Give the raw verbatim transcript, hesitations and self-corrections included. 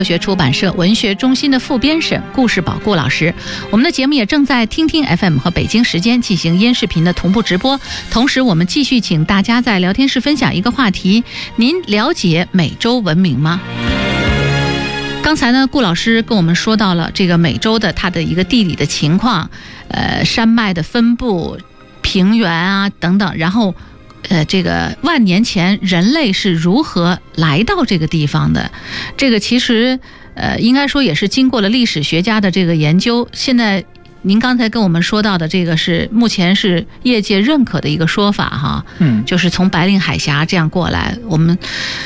学出版社文学中心的副编审顾世宝顾老师。我们的节目也正在听听 F M 和北京时间进行音视频的同步直播，同时我们继续请大家在聊天室分享一个话题：您了解美洲文明吗？刚才呢，顾老师跟我们说到了这个美洲的它的一个地理的情况，呃，山脉的分布、平原啊等等，然后呃，这个万年前人类是如何来到这个地方的？这个其实呃，应该说也是经过了历史学家的这个研究。现在您刚才跟我们说到的这个是目前是业界认可的一个说法哈，嗯，就是从白令海峡这样过来，我们